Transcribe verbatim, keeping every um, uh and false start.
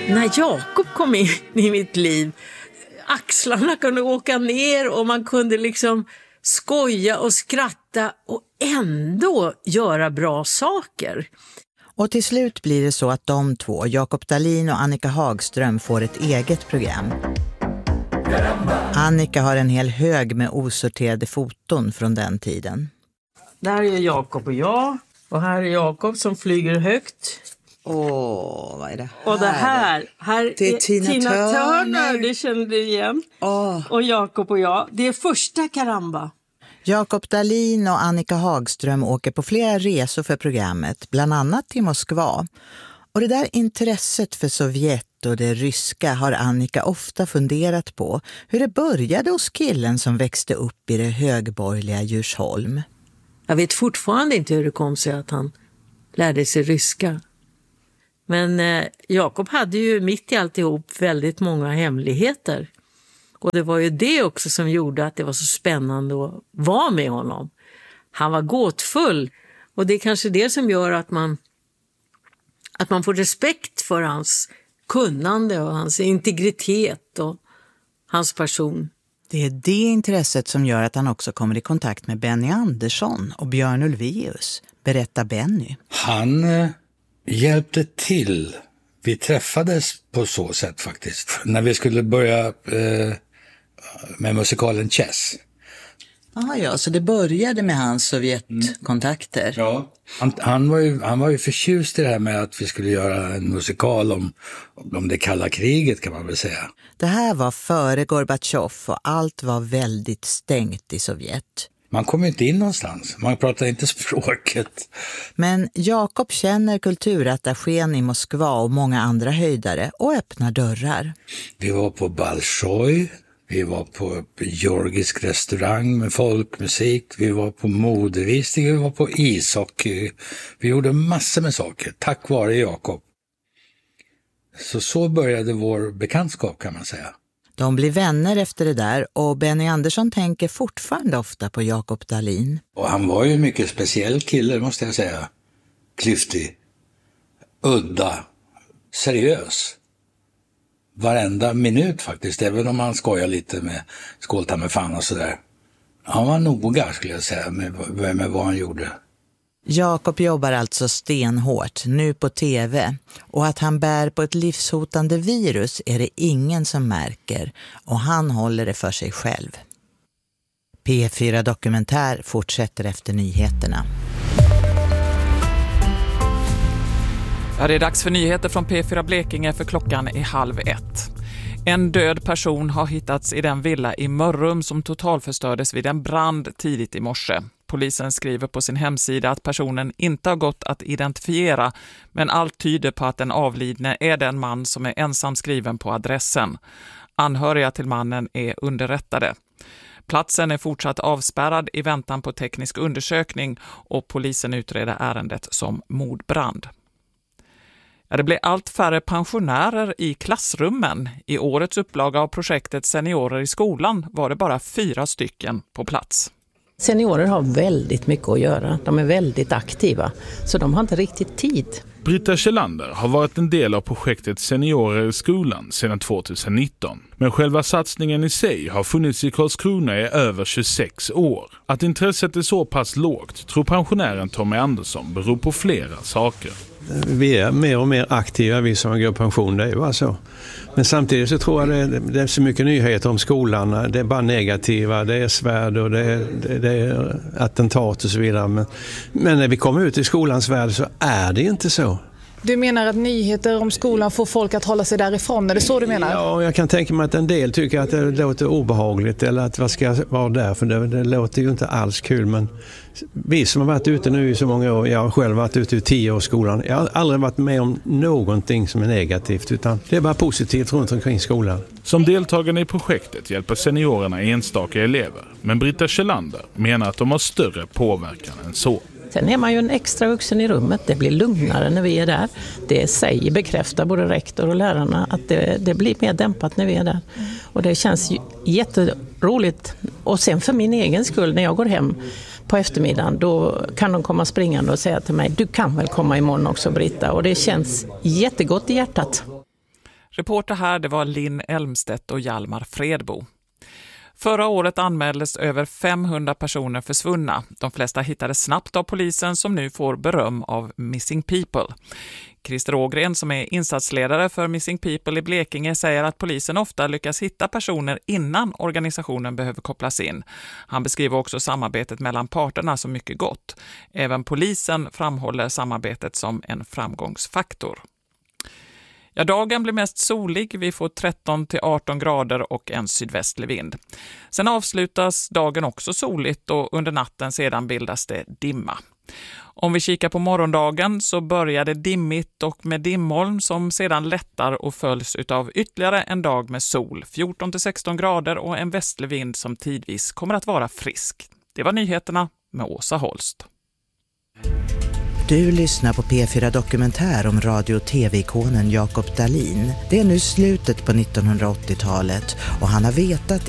När Jakob kom in i mitt liv, axlarna kunde åka ner och man kunde liksom skoja och skratta och ändå göra bra saker. Och till slut blir det så att de två, Jakob Dahlin och Annika Hagström, får ett eget program. Annika har en hel hög med osorterade foton från den tiden. Där är Jakob och jag. Och här är Jakob som flyger högt. Åh, vad är det här? Och det här, här det är, är Tina, Tina Turner. Turner, det kände du igen. Åh. Och Jakob och jag, det är första Karamba. Jakob Dahlin och Annika Hagström åker på flera resor för programmet, bland annat till Moskva. Och det där intresset för Sovjet och det ryska har Annika ofta funderat på. Hur det började hos killen som växte upp i det högborgerliga Djursholm. Jag vet fortfarande inte hur det kom sig att han lärde sig ryska. Men eh, Jakob hade ju mitt i alltihop väldigt många hemligheter. Och det var ju det också som gjorde att det var så spännande att vara med honom. Han var gåtfull. Och det är kanske det som gör att man, att man får respekt för hans kunnande och hans integritet och hans person. Det är det intresset som gör att han också kommer i kontakt med Benny Andersson och Björn Ulvaeus. Berättar Benny. Han eh, hjälpte till. Vi träffades på så sätt faktiskt. När vi skulle börja eh, med musikalen Chess. Ah, ja, så det började med hans Sovjetkontakter. Mm. Ja. Han, han, var ju, han var ju förtjust i det här med att vi skulle göra en musikal om, om det kalla kriget, kan man väl säga. Det här var före Gorbatjov och allt var väldigt stängt i Sovjet. Man kom inte in någonstans, man pratade inte språket. Men Jakob känner kulturattachén i Moskva och många andra höjdare och öppnar dörrar. Vi var på Bolshoi. Vi var på georgisk restaurang med folkmusik. Vi var på modevisning. Vi var på ishockey. Vi gjorde massor med saker. Tack vare Jakob. Så så började vår bekantskap, kan man säga. De blir vänner efter det där och Benny Andersson tänker fortfarande ofta på Jakob Dahlin. Och han var ju en mycket speciell kille, måste jag säga. Klyftig. Udda. Seriös. Varenda minut faktiskt, även om han skojar lite med skålta med fan och sådär. Han var noga, skulle jag säga, med, med vad han gjorde. Jakob jobbar alltså stenhårt, nu på tv. Och att han bär på ett livshotande virus är det ingen som märker. Och han håller det för sig själv. P fyra Dokumentär fortsätter efter nyheterna. Ja, det är dags för nyheter från P fyra Blekinge för klockan är halv ett. En död person har hittats i den villa i Mörrum som totalförstördes vid en brand tidigt i morse. Polisen skriver på sin hemsida att personen inte har gått att identifiera, men allt tyder på att den avlidne är den man som är ensam skriven på adressen. Anhöriga till mannen är underrättade. Platsen är fortsatt avspärrad i väntan på teknisk undersökning och polisen utreder ärendet som mordbrand. Ja, det blir allt färre pensionärer i klassrummen. I årets upplaga av projektet Seniorer i skolan var det bara fyra stycken på plats. Seniorer har väldigt mycket att göra. De är väldigt aktiva, så de har inte riktigt tid. Britta Kjellander har varit en del av projektet Seniorer i skolan sedan tjugonitton. Men själva satsningen i sig har funnits i Karlskrona i över tjugosex år. Att intresset är så pass lågt tror pensionären Tommy Andersson beror på flera saker. Vi är mer och mer aktiva, vi som går pension, det är ju bara så. Men samtidigt så tror jag det, det är så mycket nyheter om skolan. Det är bara negativa, det är svärd och det är, det, det är attentat och så vidare. Men, men när vi kommer ut i skolans värld så är det inte så. Du menar att nyheter om skolan får folk att hålla sig därifrån? Är det så du menar? Ja, jag kan tänka mig att en del tycker att det låter obehagligt eller att vad ska jag vara där, för det, det låter ju inte alls kul. Men vi som har varit ute nu i så många år, jag har själv varit ute i tio år i skolan, jag har aldrig varit med om någonting som är negativt, utan det är bara positivt runt omkring skolan. Som deltagarna i projektet hjälper seniorerna enstaka elever, men Britta Kjellander menar att de har större påverkan än så. Sen är man ju en extra vuxen i rummet. Det blir lugnare när vi är där. Det säger, bekräftar både rektor och lärarna att det, det blir mer dämpat när vi är där. Och det känns ju jätteroligt. Och sen för min egen skull, när jag går hem på eftermiddagen, då kan de komma springande och säga till mig, du kan väl komma imorgon också, Britta. Och det känns jättegott i hjärtat. Reporter här det var Linn Elmstedt och Hjalmar Fredbo. Förra året anmäldes över femhundra personer försvunna. De flesta hittades snabbt av polisen som nu får beröm av Missing People. Christer Ågren som är insatsledare för Missing People i Blekinge säger att polisen ofta lyckas hitta personer innan organisationen behöver kopplas in. Han beskriver också samarbetet mellan parterna som mycket gott. Även polisen framhåller samarbetet som en framgångsfaktor. Ja, dagen blir mest solig, vi får tretton till arton grader och en sydvästlig vind. Sen avslutas dagen också soligt och under natten sedan bildas det dimma. Om vi kikar på morgondagen så börjar det dimmigt och med dimmoln som sedan lättar och följs av ytterligare en dag med sol, fjorton till sexton grader och en västlig vind som tidvis kommer att vara frisk. Det var nyheterna med Åsa Holst. Du lyssnar på P fyra Dokumentär om radio- och tv-ikonen Jakob Dahlin. Det är nu slutet på nittonhundraåttiotalet och han har vetat